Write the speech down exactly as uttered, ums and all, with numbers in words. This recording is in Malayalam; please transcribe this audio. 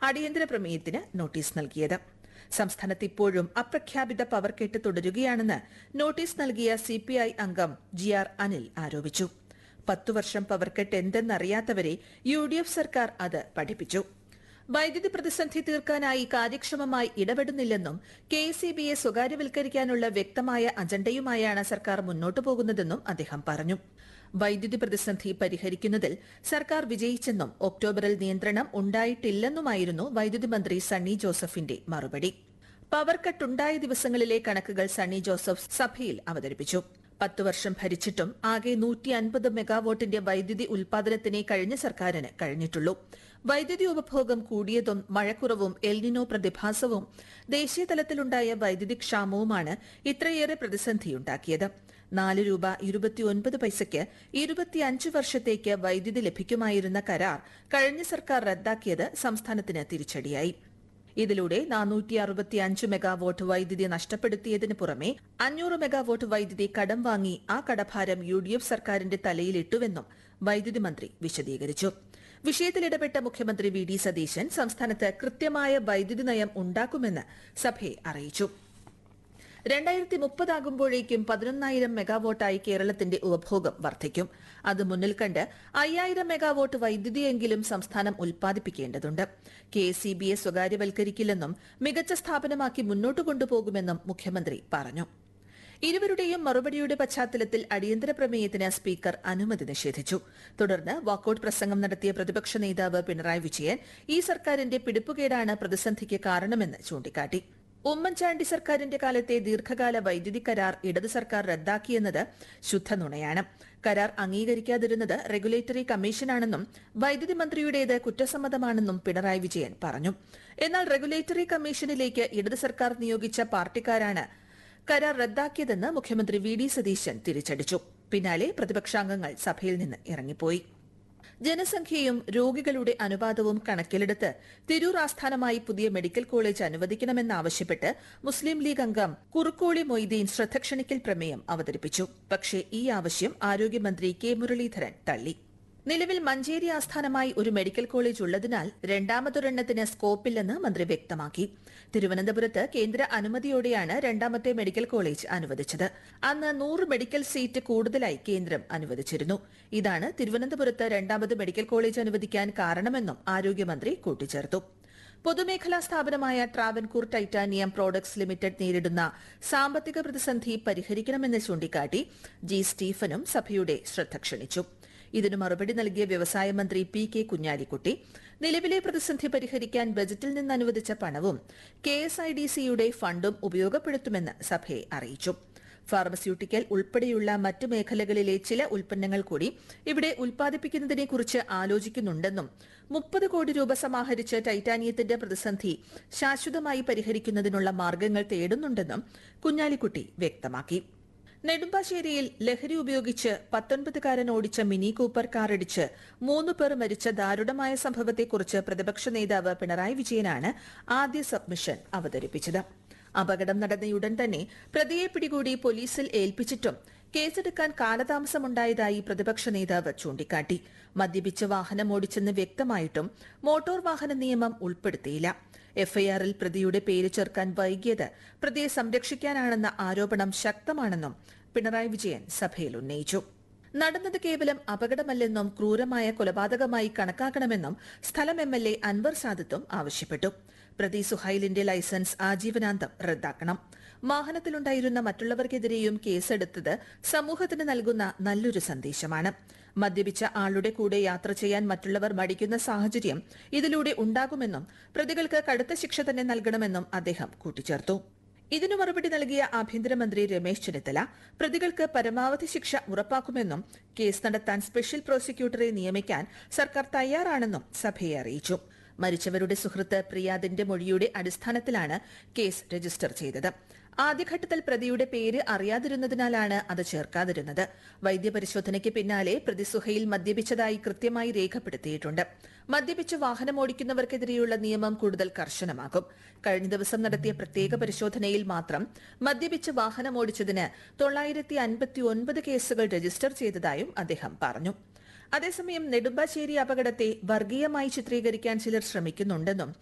അടിയന്തര പ്രമേയത്തിന് നോട്ടീസ് നൽകിയത്. സംസ്ഥാനത്ത് ഇപ്പോഴും അപ്രഖ്യാപിത പവർ കട്ട് തുടരുകയാണെന്ന് നോട്ടീസ് നൽകിയ സിപിഐ അംഗം ജി ആർ അനിൽ ആരോപിച്ചു. പത്തു വർഷം power cut എന്തെന്നറിയാത്തവരെ U D F സർക്കാർ അത് പഠിപ്പിച്ചു. വൈദ്യുതി പ്രതിസന്ധി തീർക്കാനായി കാര്യക്ഷമമായി ഇടപെടുന്നില്ലെന്നും കെ എസ് ഇ ബിയെ സ്വകാര്യവൽക്കരിക്കാനുള്ള വ്യക്തമായ അജണ്ടയുമായാണ് സർക്കാർ മുന്നോട്ടു പോകുന്നതെന്നും അദ്ദേഹം പറഞ്ഞു. വൈദ്യുതി പ്രതിസന്ധി പരിഹരിക്കുന്നതിൽ സർക്കാർ വിജയിച്ചെന്നും ഒക്ടോബറിൽ നിയന്ത്രണം ഉണ്ടായിട്ടില്ലെന്നുമായിരുന്നു വൈദ്യുതി മന്ത്രി സണ്ണി ജോസഫിന്റെ മറുപടി. പവർ കട്ടുണ്ടായ ദിവസങ്ങളിലെ കണക്കുകൾ സണ്ണി ജോസഫ് സഭയിൽ അവതരിപ്പിച്ചു. പത്തു വർഷം ഭരിച്ചിട്ടും ആകെ നൂറ്റി അൻപത് മെഗാവാട്ടിന്റെ വൈദ്യുതി ഉൽപാദനത്തിനേ കഴിഞ്ഞ സർക്കാരിന് കഴിഞ്ഞിട്ടുള്ളൂ. വൈദ്യുതി ഉപഭോഗം കൂടിയതും മഴക്കുറവും എൽനിനോ പ്രതിഭാസവും ദേശീയ തലത്തിലുണ്ടായ വൈദ്യുതി ക്ഷാമവുമാണ് ഇത്രയേറെ പ്രതിസന്ധിയുണ്ടാക്കിയത്. നാല് രൂപ ഇരുപത്തിയൊൻപത് പൈസയ്ക്ക് ഇരുപത്തിയഞ്ച് വർഷത്തേക്ക് വൈദ്യുതി ലഭിക്കുമായിരുന്ന കരാർ കഴിഞ്ഞ സർക്കാർ റദ്ദാക്കിയത് സംസ്ഥാനത്തിന് തിരിച്ചടിയായി. ഇതിലൂടെ നാനൂറ്റി അറുപത്തിയഞ്ച് മെഗാവാട്ട് വൈദ്യുതി നഷ്ടപ്പെടുത്തിയതിനു പുറമെ അഞ്ഞൂറ് മെഗാവാട്ട് വൈദ്യുതി കടം വാങ്ങി ആ കടഭാരം യു ഡി എഫ് സർക്കാരിന്റെ തലയിലിട്ടുവെന്നും വൈദ്യുതി മന്ത്രി വിശദീകരിച്ചു. വിഷയത്തിൽ ഇടപെട്ട മുഖ്യമന്ത്രി വി ഡി സതീശൻ സംസ്ഥാനത്ത് കൃത്യമായ വൈദ്യുതി നയം ഉണ്ടാക്കുമെന്ന് സഭയെ അറിയിച്ചു. രണ്ടായിരത്തി മുപ്പതാകുമ്പോഴേക്കും പതിനൊന്നായിരം മെഗാവാട്ടായി കേരളത്തിന്റെ ഉപഭോഗം വർദ്ധിക്കും. അത് മുന്നിൽ കണ്ട് അയ്യായിരം മെഗാവാട്ട് വൈദ്യുതിയെങ്കിലും സംസ്ഥാനം ഉൽപ്പാദിപ്പിക്കേണ്ടതുണ്ട്. കെ എസ് ഇ ബിയെ സ്വകാര്യവൽക്കരിക്കില്ലെന്നും മികച്ച സ്ഥാപനമാക്കി മുന്നോട്ട് കൊണ്ടുപോകുമെന്നും മുഖ്യമന്ത്രി പറഞ്ഞു. ഇരുവരുടെയും മറുപടിയുടെ പശ്ചാത്തലത്തിൽ അടിയന്തര പ്രമേയത്തിന് സ്പീക്കർ അനുമതി നിഷേധിച്ചു. തുടർന്ന് വാക്കൌട്ട് പ്രസംഗം നടത്തിയ പ്രതിപക്ഷ നേതാവ് പിണറായി വിജയൻ ഈ സർക്കാരിന്റെ പിടിപ്പുകേടാണ് പ്രതിസന്ധിക്ക് കാരണമെന്ന് ചൂണ്ടിക്കാട്ടി. ഉമ്മൻചാണ്ടി സർക്കാരിന്റെ കാലത്തെ ദീർഘകാല വൈദ്യുതി കരാർ ഇടതു സർക്കാർ റദ്ദാക്കിയെന്നത് ശുദ്ധനുണയാണ്. കരാർ അംഗീകരിക്കാതിരുന്നത് റെഗുലേറ്ററി കമ്മീഷനാണെന്നും വൈദ്യുതി മന്ത്രിയുടേത് കുറ്റസമ്മതമാണെന്നും പിണറായി വിജയൻ പറഞ്ഞു. എന്നാൽ റെഗുലേറ്ററി കമ്മീഷനിലേക്ക് ഇടതു സർക്കാർ നിയോഗിച്ച പാർട്ടിക്കാരാണ് കരാർ റദ്ദാക്കിയതെന്ന് മുഖ്യമന്ത്രി വി ഡി സതീശൻ തിരിച്ചടിച്ചു. പിന്നാലെ പ്രതിപക്ഷാംഗങ്ങൾ സഭയിൽ നിന്ന് ഇറങ്ങിപ്പോയി. ജനസംഖ്യയും രോഗികളുടെ അനുപാതവും കണക്കിലെടുത്ത് തിരൂർ ആസ്ഥാനമായി പുതിയ മെഡിക്കൽ കോളേജ് അനുവദിക്കണമെന്നാവശ്യപ്പെട്ട് മുസ്ലിം ലീഗ് അംഗം കുറുക്കോളി മൊയ്തീൻ ശ്രദ്ധക്ഷണിക്കൽ പ്രമേയം അവതരിപ്പിച്ചു. പക്ഷേ ഈ ആവശ്യം ആരോഗ്യമന്ത്രി കെ മുരളീധരൻ തള്ളി. നിലവിൽ മഞ്ചേരി ആസ്ഥാനമായി ഒരു മെഡിക്കൽ കോളേജ് ഉള്ളതിനാൽ രണ്ടാമതൊരെണ്ണത്തിന് സ്കോപ്പില്ലെന്ന് മന്ത്രി വ്യക്തമാക്കി. തിരുവനന്തപുരത്ത് കേന്ദ്ര അനുമതിയോടെയാണ് രണ്ടാമത്തെ മെഡിക്കൽ കോളേജ് അനുവദിച്ചത്. അന്ന് നൂറ് മെഡിക്കൽ സീറ്റ് കൂടുതലായി കേന്ദ്രം അനുവദിച്ചിരുന്നു. ഇതാണ് തിരുവനന്തപുരത്ത് രണ്ടാമത് മെഡിക്കൽ കോളേജ് അനുവദിക്കാൻ കാരണമെന്നും ആരോഗ്യമന്ത്രി കൂട്ടിച്ചേർത്തു. പൊതുമേഖലാ സ്ഥാപനമായ ട്രാവൻകൂർ ടൈറ്റാനിയം പ്രോഡക്ട്സ് ലിമിറ്റഡ് നേരിടുന്ന സാമ്പത്തിക പ്രതിസന്ധി പരിഹരിക്കണമെന്ന് ചൂണ്ടിക്കാട്ടി ജി സ്റ്റീഫനും സഭയുടെ ശ്രദ്ധ ക്ഷണിച്ചു. ഇതിനു മറുപടി നൽകിയ വ്യവസായ മന്ത്രി പി കെ കുഞ്ഞാലിക്കുട്ടി നിലവിലെ പ്രതിസന്ധി പരിഹരിക്കാൻ ബജറ്റിൽ നിന്ന് അനുവദിച്ച പണവും കെ എസ് ഐ ഡി സിയുടെ ഫണ്ടും ഉപയോഗപ്പെടുത്തുമെന്ന് സഭയെ അറിയിച്ചു. ഫാർമസ്യൂട്ടിക്കൽ ഉൾപ്പെടെയുള്ള മറ്റ് മേഖലകളിലെ ചില ഉൽപ്പന്നങ്ങൾ കൂടി ഇവിടെ ഉൽപ്പാദിപ്പിക്കുന്നതിനെക്കുറിച്ച് ആലോചിക്കുന്നുണ്ടെന്നും മുപ്പത് കോടി രൂപ സമാഹരിച്ച് ടൈറ്റാനിയത്തിന്റെ പ്രതിസന്ധി ശാശ്വതമായി പരിഹരിക്കുന്നതിനുള്ള മാർഗ്ഗങ്ങൾ തേടുന്നുണ്ടെന്നും കുഞ്ഞാലിക്കുട്ടി വ്യക്തമാക്കി. നെടുമ്പാശ്ശേരിയിൽ ലഹരി ഉപയോഗിച്ച് പത്തൊൻപതുകാരൻ ഓടിച്ച മിനി കൂപ്പർ കാറിടിച്ച് മൂന്നു പേർ മരിച്ച ദാരുണമായ സംഭവത്തെക്കുറിച്ച് പ്രതിപക്ഷ നേതാവ് പിണറായി വിജയനാണ് ആദ്യ സബ്മിഷൻ അവതരിപ്പിച്ചത്. അപകടം നടന്നയുടൻ തന്നെ പ്രതിയെ പിടികൂടി പോലീസിൽ ഏൽപ്പിച്ചിട്ടും കേസെടുക്കാൻ കാലതാമസമുണ്ടായതായി പ്രതിപക്ഷ നേതാവ് ചൂണ്ടിക്കാട്ടി. മദ്യപിച്ച് വാഹനം ഓടിച്ചെന്ന് വ്യക്തമായിട്ടും മോട്ടോർ വാഹന നിയമം ഉൾപ്പെടുത്തിയില്ല. എഫ്ഐആറിൽ പ്രതിയുടെ പേര് ചേർക്കാൻ വൈകിയത് പ്രതിയെ സംരക്ഷിക്കാനാണെന്ന ആരോപണം ശക്തമാണെന്നും പിണറായി വിജയൻ സഭയിൽ ഉന്നയിച്ചു. നടന്നത് കേവലം അപകടമല്ലെന്നും ക്രൂരമായ കൊലപാതകമായി കണക്കാക്കണമെന്നും സ്ഥലം എം എൽ എ അൻവർ സാദത്തും ആവശ്യപ്പെട്ടു. പ്രതി സുഹൈലിന്റെ ലൈസൻസ് ആജീവനാന്തം റദ്ദാക്കണം. വാഹനത്തിലുണ്ടായിരുന്ന മറ്റുള്ളവർക്കെതിരെയും കേസെടുത്തത് സമൂഹത്തിന് നൽകുന്ന നല്ലൊരു സന്ദേശമാണ്. മദ്യപിച്ച ആളുടെ കൂടെ യാത്ര ചെയ്യാൻ മറ്റുള്ളവർ മടിക്കുന്ന സാഹചര്യം ഇതിലൂടെ ഉണ്ടാകുമെന്നും പ്രതികൾക്ക് കടുത്ത ശിക്ഷ തന്നെ നൽകണമെന്നും അദ്ദേഹം കൂട്ടിച്ചേർത്തു. ഇതിനു മറുപടി നൽകിയ ആഭ്യന്തരമന്ത്രി രമേശ് ചെന്നിത്തല പ്രതികൾക്ക് പരമാവധി ശിക്ഷ ഉറപ്പാക്കുമെന്നും കേസ് നടത്താൻ സ്പെഷ്യൽ പ്രോസിക്യൂട്ടറെ നിയമിക്കാൻ സർക്കാർ തയ്യാറാണെന്നും സഭയെ അറിയിച്ചു. മരിച്ചവരുടെ സുഹൃത്ത് പ്രിയാദിന്റെ മൊഴിയുടെ അടിസ്ഥാനത്തിലാണ് കേസ് രജിസ്റ്റർ ചെയ്തത്. ആദ്യഘട്ടത്തിൽ പ്രതിയുടെ പേര് അറിയാതിരുന്നതിനാലാണ് അത് ചേർക്കാതിരുന്നത്. വൈദ്യപരിശോധനയ്ക്ക് പിന്നാലെ പ്രതി സുഹൈൽ മദ്യപിച്ചതായി കൃത്യമായി രേഖപ്പെടുത്തിയിട്ടുണ്ട്. മദ്യപിച്ച് വാഹനമോടിക്കുന്നവർക്കെതിരെയുള്ള നിയമം കൂടുതൽ കർശനമാക്കും. കഴിഞ്ഞ ദിവസം നടത്തിയ പ്രത്യേക പരിശോധനയിൽ മാത്രം മദ്യപിച്ച് വാഹനമോടിച്ചതിന് തൊള്ളായിരത്തി അൻപത്തി ഒൻപത് കേസുകൾ രജിസ്റ്റർ ചെയ്തതായും അദ്ദേഹം പറഞ്ഞു. അതേസമയം നെടുമ്പാശ്ശേരി അപകടത്തെ വർഗീയമായി ചിത്രീകരിക്കാൻ ചിലർ ശ്രമിക്കുന്നുണ്ടെന്നും